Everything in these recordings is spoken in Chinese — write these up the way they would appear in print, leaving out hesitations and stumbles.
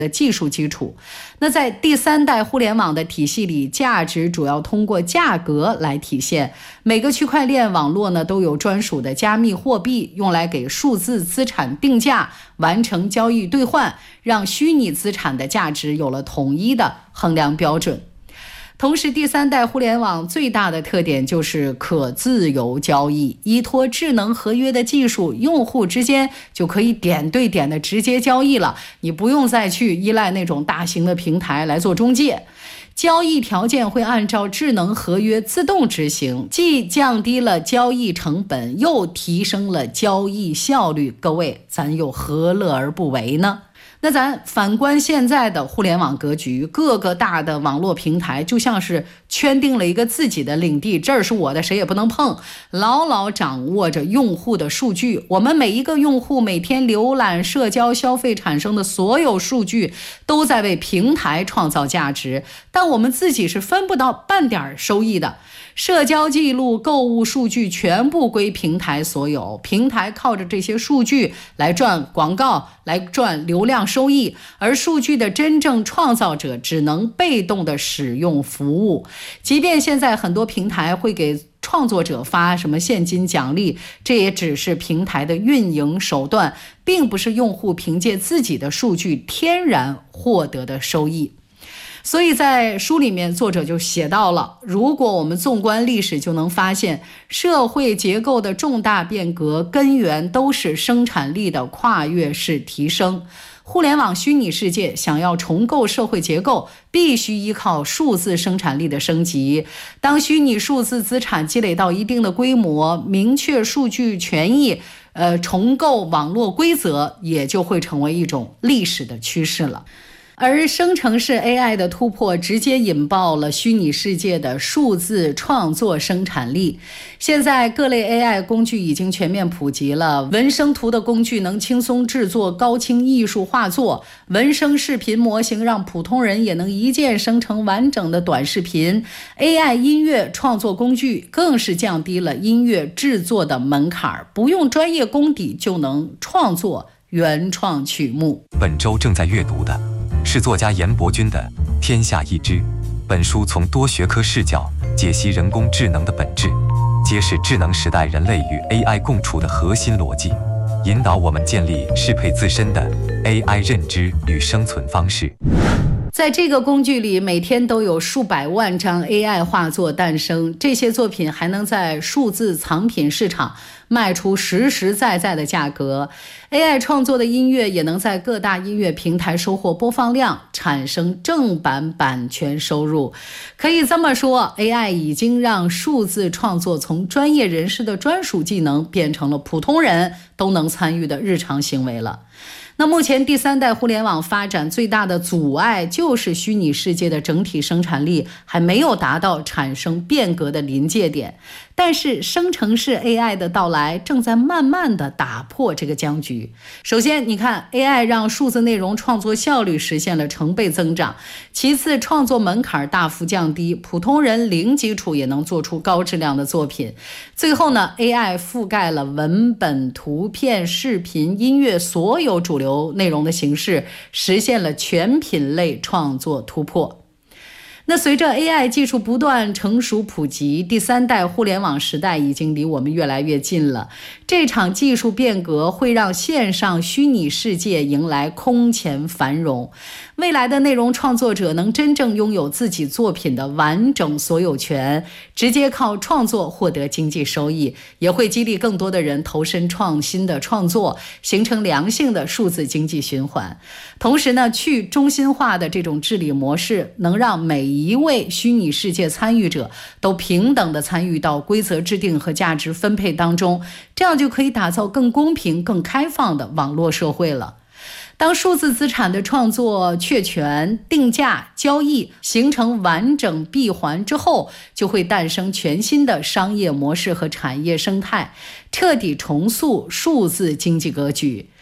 的技术基础。那在第三代互联网的体系里，价值主要通过价格来体现。每个区块链网络呢都有专属的加密货币，用来给数字资产定价，完成交易兑换，让虚拟资产的价值有了统一的衡量标准。同时，第三代互联网最大的特点就是可自由交易，依托智能合约的技术，用户之间就可以点对点的直接交易了，你不用再去依赖那种大型的平台来做中介。交易条件会按照智能合约自动执行，既降低了交易成本，又提升了交易效率。各位，咱又何乐而不为呢？那咱反观现在的互联网格局，各个大的网络平台就像是圈定了一个自己的领地，这儿是我的，谁也不能碰，牢牢掌握着用户的数据。我们每一个用户每天浏览、社交、消费产生的所有数据，都在为平台创造价值，但我们自己是分不到半点收益的。社交记录、购物数据全部归平台所有，平台靠着这些数据来赚广告，来赚流量收益，而数据的真正创造者只能被动的使用服务。即便现在很多平台会给创作者发什么现金奖励，这也只是平台的运营手段，并不是用户凭借自己的数据天然获得的收益。所以在书里面作者就写到了，如果我们纵观历史，就能发现社会结构的重大变革根源都是生产力的跨越式提升。互联网虚拟世界想要重构社会结构，必须依靠数字生产力的升级。当虚拟数字资产积累到一定的规模，明确数据权益，重构网络规则，也就会成为一种历史的趋势了。而生成式 AI 的突破直接引爆了虚拟世界的数字创作生产力。现在各类 AI 工具已经全面普及了，文生图的工具能轻松制作高清艺术画作，文生视频模型让普通人也能一键生成完整的短视频， AI 音乐创作工具更是降低了音乐制作的门槛，不用专业功底就能创作原创曲目。 本周正在阅读的是作家严伯钧的《天下一知》。本书从多学科视角解析人工智能的本质，揭示智能时代人类与 AI 共处的核心逻辑，引导我们建立适配自身的 AI 认知与生存方式。 在这个工具里，每天都有数百万张 AI 画作诞生，这些作品还能在数字藏品市场卖出实实在在的价格。AI 创作的音乐也能在各大音乐平台收获播放量，产生正版版权收入。可以这么说， AI 已经让数字创作从专业人士的专属技能变成了普通人都能参与的日常行为了。那目前第三代互联网发展最大的阻碍就是虚拟世界的整体生产力还没有达到产生变革的临界点，但是生成式 AI 的到来正在慢慢的打破这个僵局。首先你看 AI 让数字内容创作效率实现了成倍增长，其次创作门槛大幅降低，普通人零基础也能做出高质量的作品。最后呢， AI 覆盖了文本、图片、视频、音乐所有主流内容的形式，实现了全品类创作突破。那随着 AI 技术不断成熟普及，第三代互联网时代已经离我们越来越近了。这场技术变革会让线上虚拟世界迎来空前繁荣，未来的内容创作者能真正拥有自己作品的完整所有权，直接靠创作获得经济收益，也会激励更多的人投身创新的创作，形成良性的数字经济循环。同时呢，去中心化的这种治理模式能让每一位虚拟世界参与者都平等地参与到规则制定和价值分配当中，这样就可以打造更公平、更开放的网络社会了。当数字资产的创作、确权、定价、交易形成完整闭环之后，就会诞生全新的商业模式和产业生态，彻底重塑数字经济格局。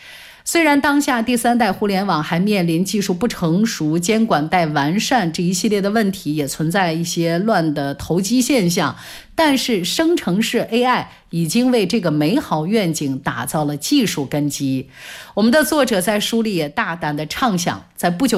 虽然当下第三代互联网还面临技术不成熟、监管待完善这一系列的问题，也存在一些乱的投机现象，但是生成式 AI 已经为这个美好愿景打造了技术根基。我们的作者在书里也大胆地畅想，在不久